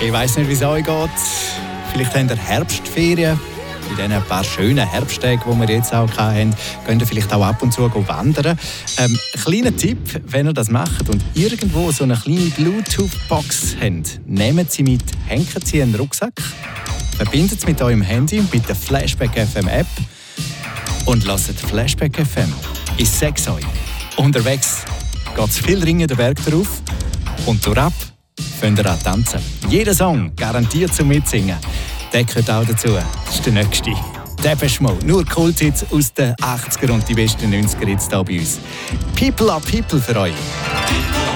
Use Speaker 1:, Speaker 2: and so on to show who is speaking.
Speaker 1: Ich weiss nicht, wie es euch geht. Vielleicht habt ihr Herbstferien. In diesen paar schönen Herbsttagen, die wir jetzt auch hatten, könnt ihr vielleicht auch ab und zu wandern. Kleiner Tipp, wenn ihr das macht und irgendwo so eine kleine Bluetooth-Box habt, nehmt sie mit, hängt sie in den Rucksack, verbindet sie mit eurem Handy, mit der Flashback FM App und lasst Flashback FM. Ich sag's euch, unterwegs geht's viel Ringen den Berg drauf und durchab könnt ihr an tanzen. Jeder Song garantiert zum Mitsingen. Der gehört auch dazu. Das ist der nächste. Depeche Mode. Nur Kulthits aus den 80er und die besten 90er jetzt hier bei uns. People are People für euch.